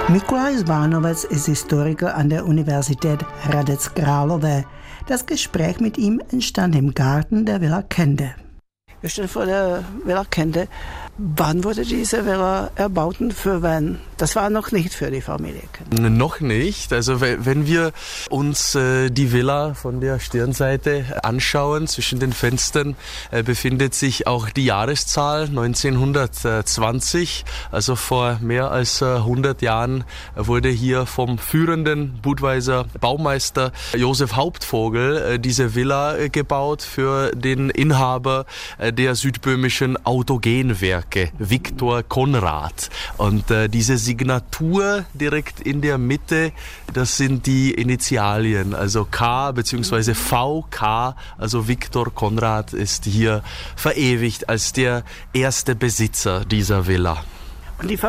Mikolaj Zbánovec ist Historiker an der Universität Hradec Králové. Das Gespräch mit ihm entstand im Garten der Villa Kende. Wir stehen vor der Villa Kende. Wann wurde diese Villa erbaut und für wen? Das war noch nicht für die Familie Kende. Noch nicht. Also wenn wir uns die Villa von der Stirnseite anschauen, zwischen den Fenstern befindet sich auch die Jahreszahl 1920. Also vor mehr als 100 Jahren wurde hier vom führenden Budweiser Baumeister Josef Hauptvogel diese Villa gebaut für den Inhaber der südböhmischen Autogenwerke, Viktor Konrad. Und diese Signatur direkt in der Mitte, das sind die Initialien, also K bzw. VK, also Viktor Konrad ist hier verewigt als der erste Besitzer dieser Villa. Und die